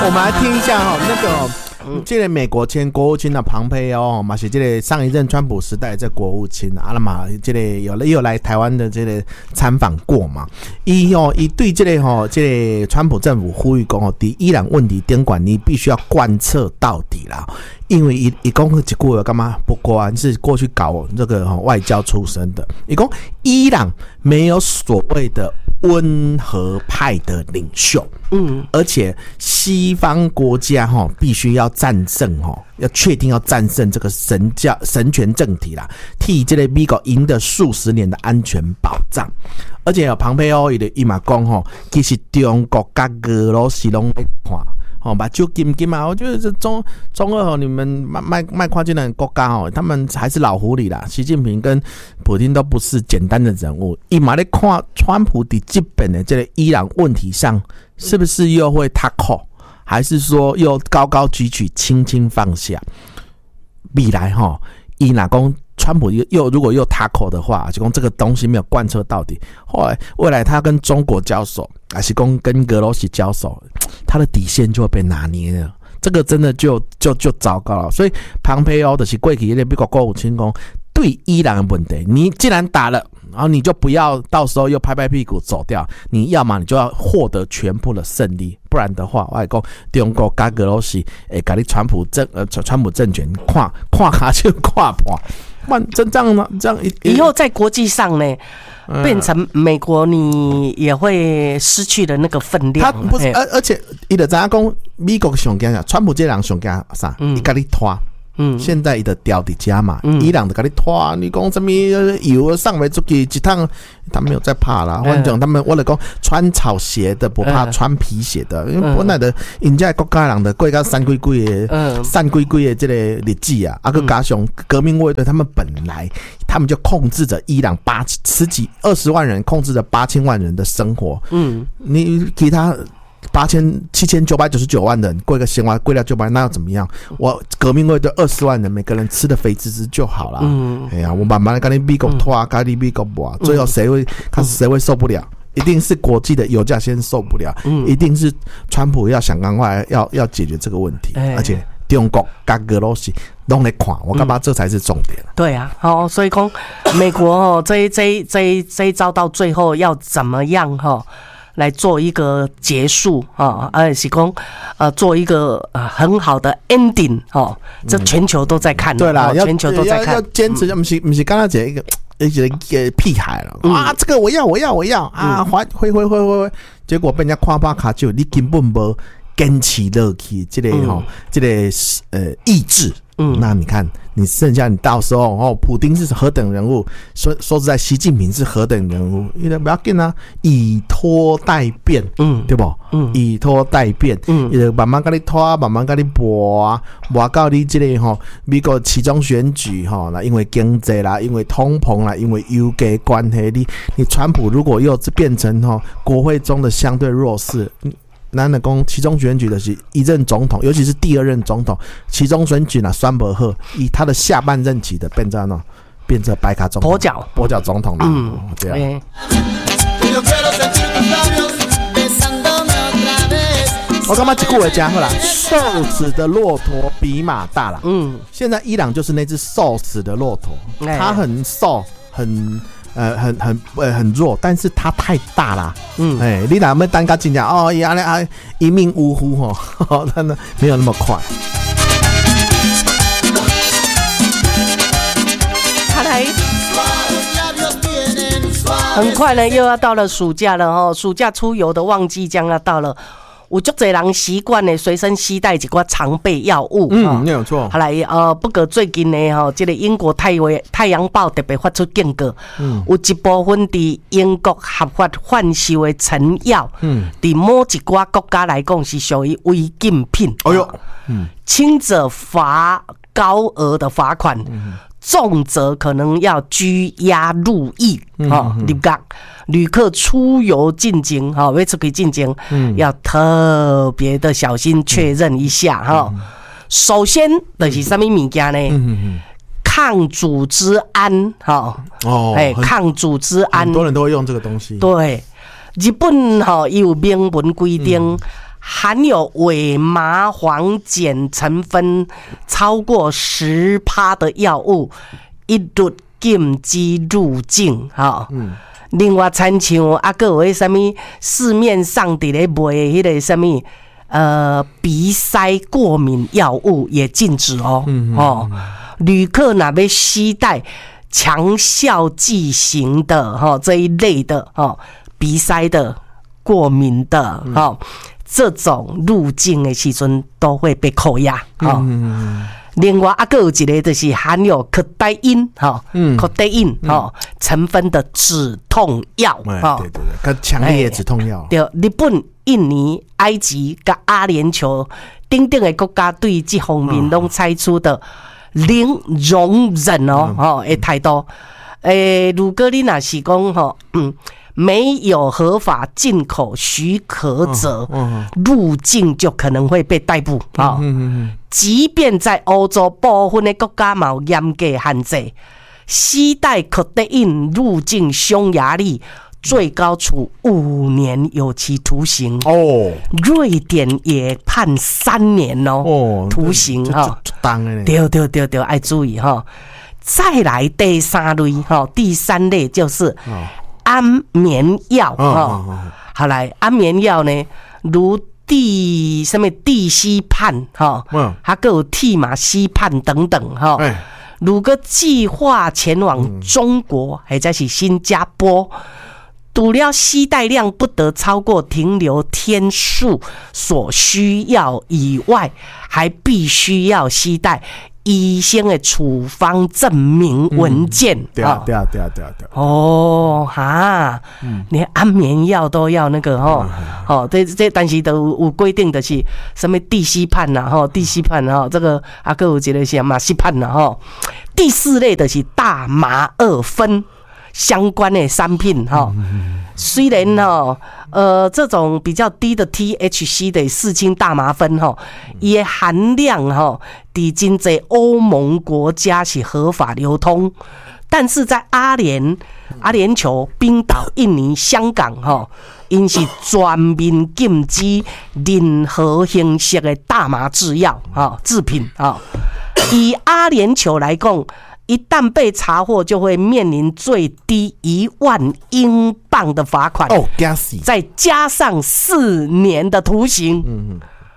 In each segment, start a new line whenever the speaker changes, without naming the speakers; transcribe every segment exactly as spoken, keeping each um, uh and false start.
我们来听一下哈、哦，那个、哦。嗯，这个美国前国务卿的庞培欧嘛，是这个上一任川普时代这国务卿啊，那嘛，这个有了又来台湾的这个参访过嘛，伊哦，伊对这个吼、哦，这个川普政府呼吁讲哦，对伊朗问题监管你必须要贯彻到底啦。因为伊伊讲一句话干嘛？不管是过去搞这个、哦、外交出身的，伊讲伊朗没有所谓的温和派的领袖，嗯，而且西方国家哈、哦、必须要战胜哈、哦，要确定要战胜这个神教神权政体啦，替这个美国赢得数十年的安全保障。而且有庞培欧伊的伊嘛讲吼，其实中国甲俄罗斯拢在看。哦，把就金金嘛，我觉得这中中俄哦，你们卖卖卖跨境的国家哦，他们还是老狐狸啦。习近平跟普丁都不是简单的人物。伊嘛咧看川普的基本的这个伊朗问题上，是不是又会他口，还是说又高高举起，轻轻放下？未来哈、哦，伊哪公川普又又如果又他口的话，就讲这个东西没有贯彻到底，后来未来他跟中国交手，还是跟跟俄罗斯交手，他的底线就会被拿捏了。这个真的就就就糟糕了。所以庞培欧就是过去那个美国国务卿讲，对伊朗的问题，你既然打了，然后你就不要到时候又拍拍屁股走掉，你要么你就要获得全部的胜利，不然的话，我来讲中国跟俄罗斯会把你川普政呃川普政权看看下就看破。万真这样呢？这样
以后在国际上呢，嗯、变成美国，你也会失去了那个分量。
他不是，而而且伊就知影讲，美国上惊啥？川普这人上惊啥？伊甲你拖。嗯，现在伊就掉伫家嘛，嗯、伊朗就甲你拖，你讲什么油上袂出去一趟，他没有在怕啦。反正他们我来讲，穿草鞋的不怕穿皮鞋的，因为本来的人家国家人的过到三几几的、三几几的这个日子啊，啊个加上革命卫队，他们本来他们就控制着伊朗八十几二十万人，控制着八千万人的生活。嗯，你其他。八千七千九百九十九万人过一个闲话，过了九百，那要怎么样？我革命卫队二十万人，每个人吃的肥滋滋就好了。嗯，哎呀，我慢慢的跟你美国拖，跟你美国磨，最后谁会看谁会受不了？一定是国际的油价先受不了，嗯、一定是川普要想赶快要要解决这个问题，欸、而且中国跟俄罗斯都来看，我干嘛这才是重点？
嗯、对啊，哦，所以讲美国哦，这一这一这一这一招到最后要怎么样哈？来做一个结束啊，而是讲呃做一个呃很好的 ending 哦，这全球都在看，
对啦，
全球都在看，
要坚持，不是不是刚刚讲一个一个一个屁孩了啊，这个我要我要我要啊，还挥挥挥挥挥，结果被人家夸夸卡就你根本无坚持落去，这个哈这个呃意志。嗯，那你看，你剩下你到时候哦，普丁是何等人物？说说实在，习近平是何等人物？因为不要紧啊，以拖代变，嗯，对不？嗯，以拖代变，嗯，慢慢跟你拖，慢慢跟你磨啊，磨到你这个哈，美国其中选举哈，那因为经济啦，因为通膨啦，因为油价关系，你你川普如果又变成哈国会中的相对弱势。咱的讲，其中选举的是一任总统，尤其是第二任总统，其中选举呢，酸伯赫以他的下半任期的变成呢，变成白卡总统，跛脚跛脚总统了，嗯，这样。欸、我刚刚一句话讲好了，瘦死的骆驼比马大了。嗯，现在伊朗就是那只瘦死的骆驼，它很瘦，很。呃，很很呃很弱，但是它太大啦。嗯，哎、欸，你哪没单个进讲哦，也啊一命呜呼吼，真的没有那么快。
看来很快呢，又要到了暑假了哈，暑假出游的旺季将要到了。有足侪人习惯呢，随身携带一寡常备药物。
嗯，没有错。
后来呃，不过最近呢，哈，这个英国太《太阳报》特别发出警告，嗯，有一部分伫英国合法贩售的成药，嗯，伫某一寡国家来讲是属于违禁品。哎呦，嗯，轻者罚高额的罚款。嗯，重则可能要拘押入狱，哈、嗯，入监。旅客出游进京，哈，要出去进京，嗯，要特别的小心确认一下，哈、嗯。首先就是什么物件呢？嗯嗯抗组织胺，哈，哦，哎，抗组织胺，
很多人都会用这个东西。
对，日本哈有明文规定。嗯含有伪麻黄碱成分超过十趴的药物，一律禁止入境。哈、嗯，另外，参像啊，个有迄什么市面上伫咧卖迄个什么呃鼻塞过敏药物也禁止哦。嗯、哦，旅客若要携带强效剂型的哈、哦、这一类的哦，鼻塞的、过敏的哈。哦这种入境的时阵都会被扣押。哦嗯、另外啊，还有一个就是含有可待因哈，可待因哈成分的止痛药。
哦、对对对，更强烈的止痛药。
对，日本、印尼、埃及跟阿联酋等等的国家对这方面都采取的零容忍哦，哦的态度。诶，如果你若是讲吼，嗯。没有合法进口许可者，入境就可能会被逮捕啊！即便在欧洲部分的国家有严格限制，携带可待因入境匈牙利最高处五年有期徒刑哦。瑞典也判三年哦，徒刑哈。对对对对，爱注意哈。再来第三类哈，第三类就是。安眠药啊、哦哦，好来，安眠药呢，如地什么地西泮哈，嗯，还有替马西泮等等哈。欸、如果计划前往中国，或者是新加坡，除了携带量不得超过停留天数所需要以外，还必须要携带。医生的处方证明文件，嗯、
对啊，对啊，对啊，对啊，对啊。
哦，哈，嗯、连安眠药都要那个哦，哦，这这但是都有规定的是什么地西泮呐，哈，地西泮哈，这个啊，还有一个是马西泮呐，哈。第四类的是大麻二酚相关的产品哈。嗯虽然哈，呃，这种比较低的 T H C 的四氢大麻酚哈，也含量哈，已经在欧盟国家是合法流通，但是在阿联、阿联酋、冰岛、印尼、香港哈，因是全面禁止任何形式的大麻制药哈制品啊。以阿联酋来讲。一旦被查获，就会面临最低一万英镑的罚款
哦，加死，
再加上四年的徒刑。嗯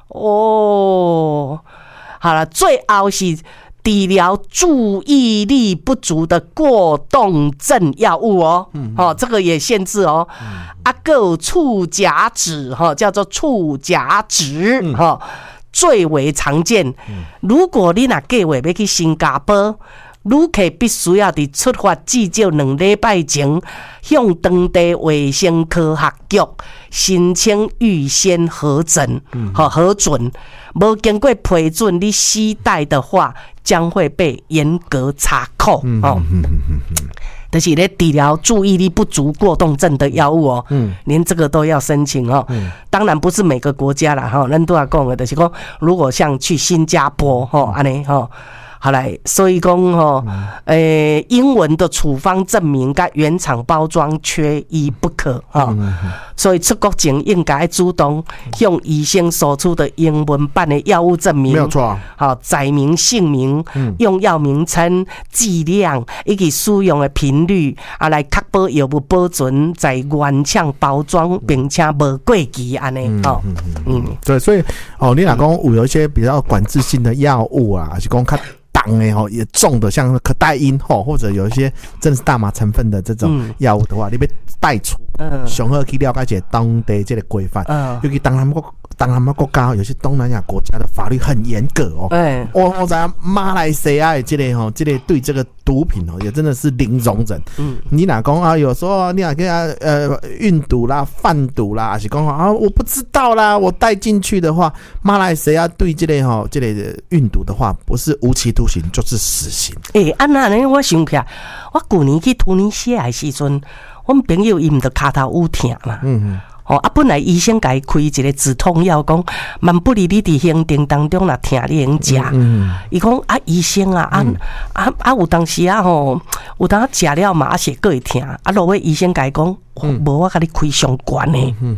哦，好了，最后是治疗注意力不足的过动症药物哦，嗯、哦，这个也限制哦。嗯、啊，还有触甲酯哈，叫做触甲酯哈、嗯，最为常见。嗯、如果你若计划要去新加坡。旅客必须要在出发至少两礼拜前，向当地卫生科学局申請預先核准和核准。沒經過批准，你攜帶的話，將會被嚴格查扣。嗯哦，就是咧治療注意力不足過動症的藥物哦，嗯，連這個都要申請哦。嗯、當然不是每個國家啦，哈，咱都要講的，就是講，如果像去新加坡，哈，安尼哈。好来，所以讲吼，诶、欸，英文的处方证明跟原厂包装缺一不可哈、哦。所以出国前应该主动向医生索出的英文版的药物证明，
没有错。
好，载明姓名、嗯、用药名称、剂量以及使用的频率，啊，来确保药物保存在原厂包装，并且无过期安尼哦。嗯嗯
嗯，对，所以哦，你若讲有一些比较管制性的药物啊，还是讲较。重的吼，也重的，像可待因吼，或者有一些真的是大麻成分的这种药物的话，嗯、你被带出，上好去了解一下当地这个规范，嗯、尤其当他们国当他们国家有些东南亚国家的法律很严格哦。哎、嗯，我我在马来西亚的这个吼，这个对这个毒品哦，也真的是零容忍。嗯，你哪讲啊？有时候你哪跟他呃运毒啦、贩毒啦，还是讲啊我不知道啦，我带进去的话，马来西亚对这个吼这个运毒的话，不是无期徒刑就是死刑。
哎、欸，安那呢？我想起来，我去年去突尼西亚的时阵，我们朋友伊毋就骹頭有痛嘛。嗯。哦啊，本来医生甲伊开一个止痛药，讲万不利你伫行程当中若痛，你用食。伊讲啊，医生啊，啊、嗯、啊啊，有当时啊吼，有当食了嘛，啊是佫会痛。啊，落尾醫生甲伊講，無我甲你開上懸呢。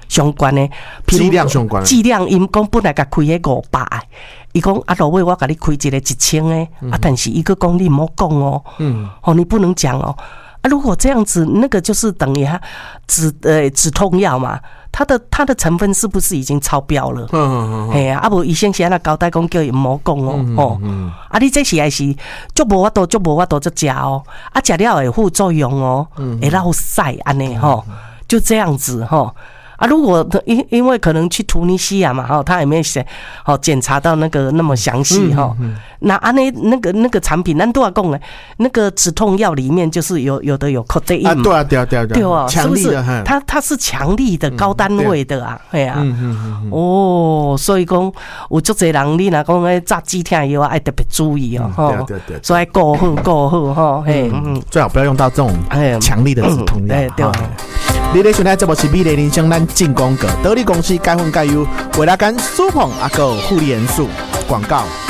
相关的，
剂量相关，
剂量因讲本来甲开迄五百的，伊讲啊，落尾我甲你开一个一千的，嗯、啊，但是一个讲你唔好讲哦，嗯，哦，你不能讲哦，啊，如果这样子，那个就是等于它止呃止痛药嘛。它的它的成分是不是已经超标了？嗯嗯嗯，嘿啊，啊无医生是安那交代讲叫伊唔好讲哦，哦，啊你这是还是足无法度，足无法度则食哦，啊食了会副作用哦，会落晒安尼吼，就这样子吼。啊，如果因因为可能去突尼西亚嘛，哈，他也没写，哦，检查到那个那么详细哈。嗯嗯、那啊那那个那个产品，咱都要讲嘞，那个止痛药里面就是有有的有 codeine
啊，对啊对啊对啊
对啊，
强力的，
是不是？它它是强力的高单位的啊，对啊，嗯嗯嗯哦，所以讲有足侪人，你若讲诶炸鸡疼药啊，爱特别注意哦，
对对对，
所以顾好顾好哈，嘿，嗯，
最好不要用到这种强力的止痛药，对。你咧选的这部是美丽人生咱进广告，得力公司改粉改优，为了干舒碰阿个护理元素广告。